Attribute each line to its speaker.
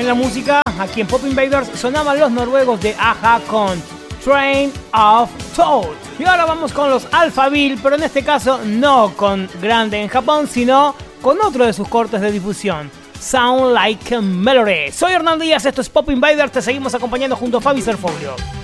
Speaker 1: En la música, aquí en Pop Invaders, sonaban los noruegos de A-ha con Train of Thought. Y ahora vamos con los Alphaville, pero en este caso no con Grande en Japón, sino con otro de sus cortes de difusión, Sound Like a Melody. Soy Hernán Díaz, esto es Pop Invaders, te seguimos acompañando junto a Fabi Serfolio.